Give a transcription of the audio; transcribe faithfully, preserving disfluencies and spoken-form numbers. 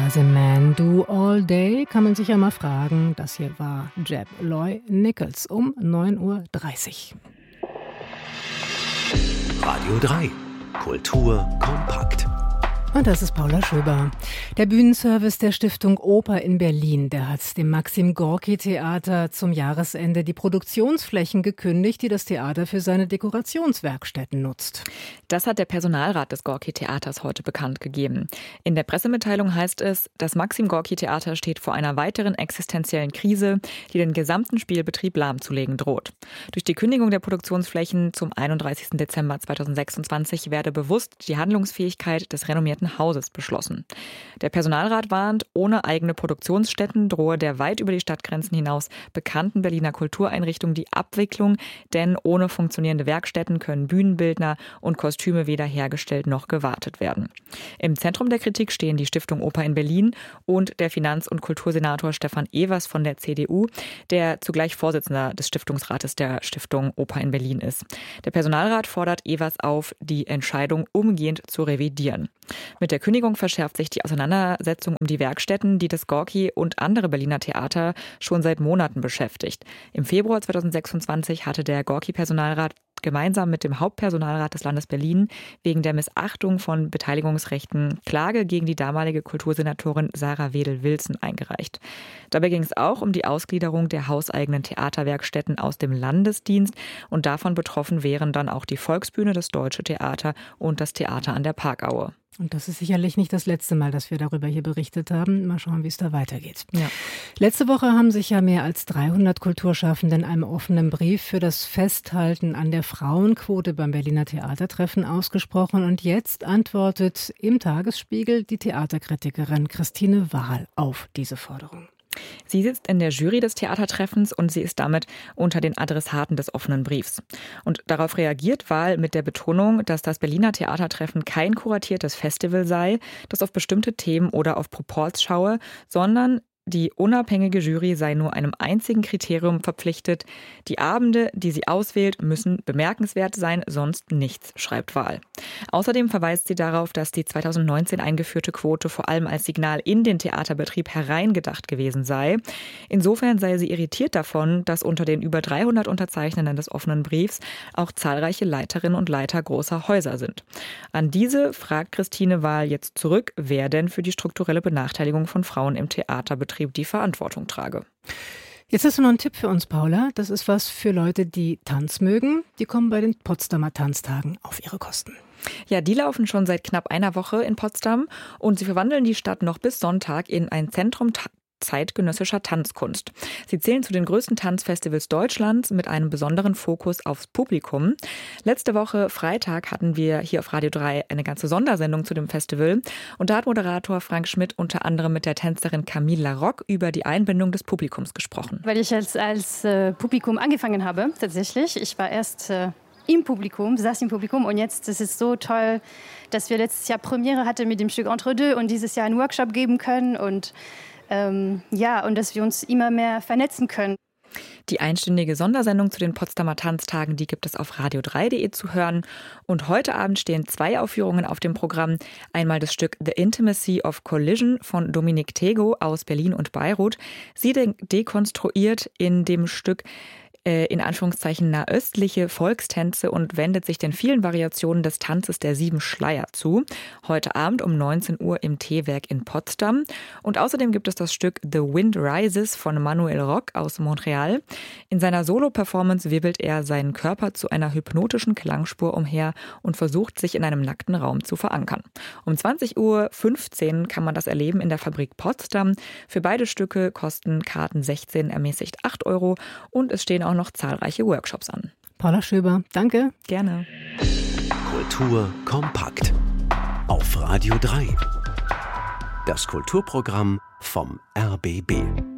war The Man Do All Day, kann man sich ja mal fragen. Das hier war Jeb Loy Nichols um neun Uhr dreißig. Radio drei. Kultur kompakt. Und das ist Paula Schöber. Der Bühnenservice der Stiftung Oper in Berlin, der hat dem Maxim-Gorki-Theater zum Jahresende die Produktionsflächen gekündigt, die das Theater für seine Dekorationswerkstätten nutzt. Das hat der Personalrat des Gorki-Theaters heute bekannt gegeben. In der Pressemitteilung heißt es, das Maxim-Gorki-Theater steht vor einer weiteren existenziellen Krise, die den gesamten Spielbetrieb lahmzulegen droht. Durch die Kündigung der Produktionsflächen zum einunddreißigsten Dezember zweitausendsechsundzwanzig werde bewusst die Handlungsfähigkeit des renommierten Hauses beschlossen. Der Personalrat warnt, ohne eigene Produktionsstätten drohe der weit über die Stadtgrenzen hinaus bekannten Berliner Kultureinrichtung die Abwicklung, denn ohne funktionierende Werkstätten können Bühnenbildner und Kostüme weder hergestellt noch gewartet werden. Im Zentrum der Kritik stehen die Stiftung Oper in Berlin und der Finanz- und Kultursenator Stefan Evers von der C D U, der zugleich Vorsitzender des Stiftungsrates der Stiftung Oper in Berlin ist. Der Personalrat fordert Evers auf, die Entscheidung umgehend zu revidieren. Mit der Kündigung verschärft sich die Auseinandersetzung um die Werkstätten, die das Gorki und andere Berliner Theater schon seit Monaten beschäftigt. Im Februar zweitausendsechsundzwanzig hatte der Gorki-Personalrat gemeinsam mit dem Hauptpersonalrat des Landes Berlin wegen der Missachtung von Beteiligungsrechten Klage gegen die damalige Kultursenatorin Sarah Wedel-Wilson eingereicht. Dabei ging es auch um die Ausgliederung der hauseigenen Theaterwerkstätten aus dem Landesdienst und davon betroffen wären dann auch die Volksbühne, das Deutsche Theater und das Theater an der Parkaue. Und das ist sicherlich nicht das letzte Mal, dass wir darüber hier berichtet haben. Mal schauen, wie es da weitergeht. Ja. Letzte Woche haben sich ja mehr als dreihundert Kulturschaffende in einem offenen Brief für das Festhalten an der Frauenquote beim Berliner Theatertreffen ausgesprochen. Und jetzt antwortet im Tagesspiegel die Theaterkritikerin Christine Wahl auf diese Forderung. Sie sitzt in der Jury des Theatertreffens und sie ist damit unter den Adressaten des offenen Briefs. Und darauf reagiert Wahl mit der Betonung, dass das Berliner Theatertreffen kein kuratiertes Festival sei, das auf bestimmte Themen oder auf Proports schaue, sondern die unabhängige Jury sei nur einem einzigen Kriterium verpflichtet. Die Abende, die sie auswählt, müssen bemerkenswert sein, sonst nichts, schreibt Wahl. Außerdem verweist sie darauf, dass die zweitausendneunzehn eingeführte Quote vor allem als Signal in den Theaterbetrieb hereingedacht gewesen sei. Insofern sei sie irritiert davon, dass unter den über dreihundert Unterzeichnenden des offenen Briefs auch zahlreiche Leiterinnen und Leiter großer Häuser sind. An diese fragt Christine Wahl jetzt zurück, wer denn für die strukturelle Benachteiligung von Frauen im Theaterbetrieb die Verantwortung trage. Jetzt hast du noch einen Tipp für uns, Paula. Das ist was für Leute, die Tanz mögen. Die kommen bei den Potsdamer Tanztagen auf ihre Kosten. Ja, die laufen schon seit knapp einer Woche in Potsdam und sie verwandeln die Stadt noch bis Sonntag in ein Zentrum ta- zeitgenössischer Tanzkunst. Sie zählen zu den größten Tanzfestivals Deutschlands mit einem besonderen Fokus aufs Publikum. Letzte Woche Freitag hatten wir hier auf Radio drei eine ganze Sondersendung zu dem Festival und da hat Moderator Frank Schmidt unter anderem mit der Tänzerin Camille Laroque über die Einbindung des Publikums gesprochen. Weil ich als, als äh, Publikum angefangen habe, tatsächlich. Ich war erst äh, im Publikum, saß im Publikum und jetzt ist es so toll, dass wir letztes Jahr Premiere hatten mit dem Stück Entre deux und dieses Jahr einen Workshop geben können und Ähm, ja, und dass wir uns immer mehr vernetzen können. Die einstündige Sondersendung zu den Potsdamer Tanztagen, die gibt es auf radio drei punkt de zu hören. Und heute Abend stehen zwei Aufführungen auf dem Programm. Einmal das Stück The Intimacy of Collision von Dominique Tego aus Berlin und Beirut. Sie de- dekonstruiert in dem Stück in Anführungszeichen nahöstliche Volkstänze und wendet sich den vielen Variationen des Tanzes der sieben Schleier zu. Heute Abend um neunzehn Uhr im T-Werk in Potsdam. Und außerdem gibt es das Stück The Wind Rises von Manuel Rock aus Montreal. In seiner Solo-Performance wirbelt er seinen Körper zu einer hypnotischen Klangspur umher und versucht, sich in einem nackten Raum zu verankern. Um zwanzig Uhr fünfzehn kann man das erleben in der Fabrik Potsdam. Für beide Stücke kosten Karten sechzehn, ermäßigt acht Euro und es stehen auch noch zahlreiche Workshops an. Paula Schöber, danke. Gerne. Kultur kompakt. Auf Radio drei. Das Kulturprogramm vom R B B.